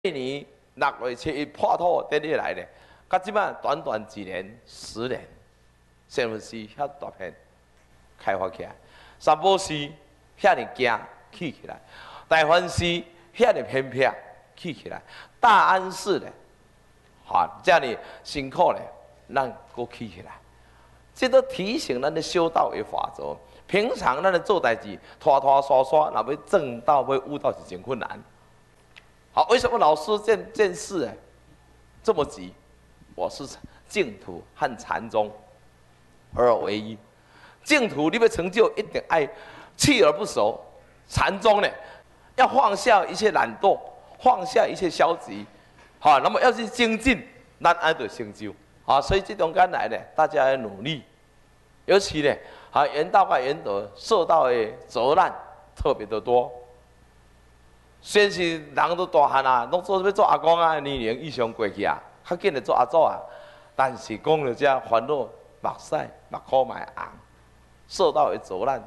去年6月7日破土典礼来咧，到即摆短短1年、10年，新闻市遐大片开发起来，三宝市遐尼惊起起来，台湾市遐尼偏僻起来，大安市咧，遮尼辛苦咧，咱搁起来，这都提醒咱的修道的法则。平常咱咧做代志，拖拖刷刷，若要正道、要悟道是真困难。好，为什么老师见事这么急？我是净土和禅宗二为一。净土你要成就，一定爱锲而不舍；禅宗呢，要放下一切懒惰，放下一切消极，好，那么要去精进，咱爱得成就。啊，所以这中间来呢，大家要努力，尤其呢，缘道跟缘德受到的责难特别的多。虽然是人都大汉啊，拢要做阿公啊，年龄以上过去啊，较紧的做阿祖啊，但是讲到这烦恼目屎目眶嘛红，受到的责难，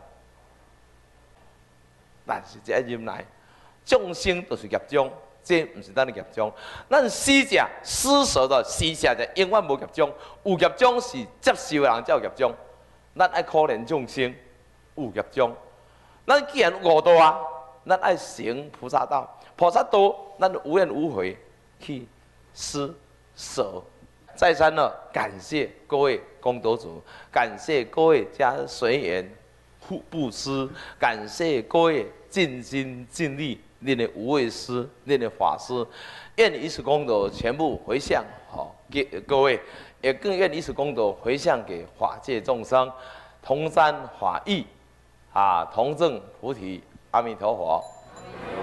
但是这忍耐，众生都是业障，这不是咱的业障。咱施者施舍的施舍者永远无业障，有业障是接受的人才有业障。咱爱可怜众生，有业障。咱既然悟道啊。咱爱行菩萨道，菩萨道，咱无怨无悔去施舍。再三呢，感谢各位功德主，感谢各位家随缘布施，感谢各位尽心尽力，恁的无畏师，恁的法师，愿以此功德全部回向给各位，也更愿以此功德回向给法界众生，同沾法益，同证菩提。阿弥陀佛。